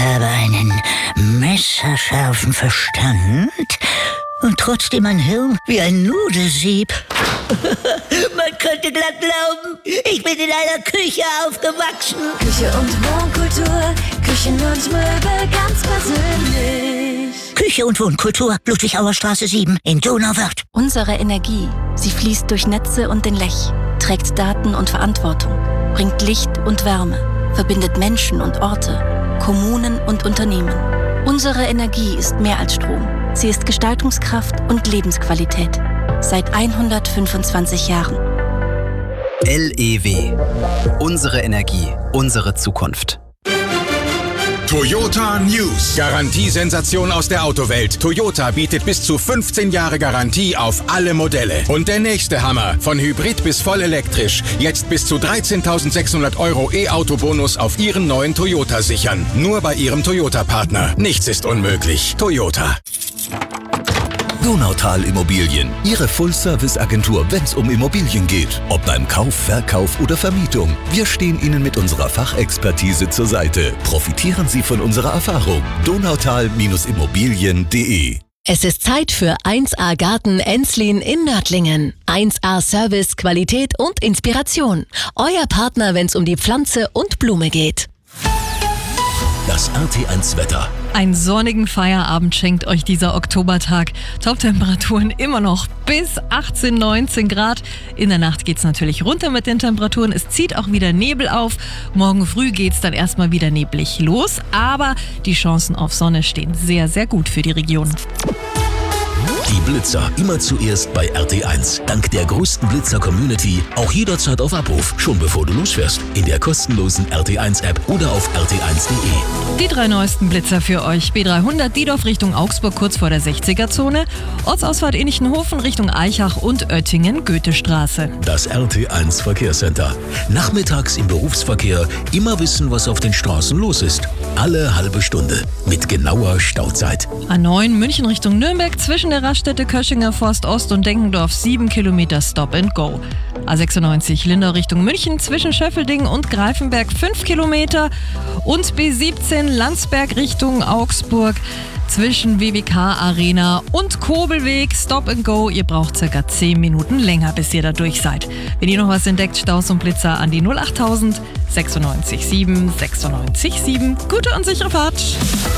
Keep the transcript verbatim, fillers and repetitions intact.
habe einen messerscharfen Verstand und trotzdem ein Hirn wie ein Nudelsieb. Man könnte glatt glauben, ich bin in einer Küche aufgewachsen. Küche und Wohnkultur, Küchen und Möbel ganz persönlich. Küche und Wohnkultur, Ludwig-Auer Straße sieben in Donauwörth. Unsere Energie, sie fließt durch Netze und den Lech, trägt Daten und Verantwortung, bringt Licht und Wärme, verbindet Menschen und Orte, Kommunen und Unternehmen. Unsere Energie ist mehr als Strom. Sie ist Gestaltungskraft und Lebensqualität. Seit hundertfünfundzwanzig Jahren. L E W. Unsere Energie, unsere Zukunft. Toyota News. Garantiesensation aus der Autowelt. Toyota bietet bis zu fünfzehn Jahre Garantie auf alle Modelle. Und der nächste Hammer. Von Hybrid bis voll elektrisch. Jetzt bis zu dreizehntausendsechshundert Euro E-Auto-Bonus auf Ihren neuen Toyota sichern. Nur bei Ihrem Toyota-Partner. Nichts ist unmöglich. Toyota. Donautal Immobilien, Ihre Full-Service-Agentur, wenn es um Immobilien geht. Ob beim Kauf, Verkauf oder Vermietung. Wir stehen Ihnen mit unserer Fachexpertise zur Seite. Profitieren Sie von unserer Erfahrung. donautal Immobilien punkt de. Es ist Zeit für eins A Garten Enslin in Nördlingen. eins A Service, Qualität und Inspiration. Euer Partner, wenn es um die Pflanze und Blume geht. Das R T eins Wetter. Einen sonnigen Feierabend schenkt euch dieser Oktobertag. Top-Temperaturen immer noch bis achtzehn, neunzehn Grad. In der Nacht geht's natürlich runter mit den Temperaturen. Es zieht auch wieder Nebel auf. Morgen früh geht's dann erstmal wieder neblig los. Aber die Chancen auf Sonne stehen sehr, sehr gut für die Region. Die Blitzer immer zuerst bei R T eins. Dank der größten Blitzer-Community auch jederzeit auf Abruf, schon bevor du losfährst. In der kostenlosen R T eins App oder auf r t eins punkt de. Die drei neuesten Blitzer für euch. B dreihundert Diedorf Richtung Augsburg kurz vor der sechziger-Zone. Ortsausfahrt Enichenhofen Richtung Eichach und Oettingen Goethestraße. Das R T eins Verkehrscenter. Nachmittags im Berufsverkehr immer wissen, was auf den Straßen los ist. Alle halbe Stunde mit genauer Stauzeit. A neun München Richtung Nürnberg zwischen der Raststätte Köschinger Forst Ost und Denkendorf sieben Kilometer Stop and Go. A sechsundneunzig Lindau Richtung München zwischen Schöffelding und Greifenberg fünf Kilometer und B siebzehn Landsberg Richtung Augsburg zwischen W W K Arena und Kobelweg Stop and Go. Ihr braucht circa zehn Minuten länger, bis ihr da durch seid. Wenn ihr noch was entdeckt, Staus und Blitzer an die null achttausend sechsundneunzig sieben sechsundneunzig sieben. Gute und sichere Fahrt!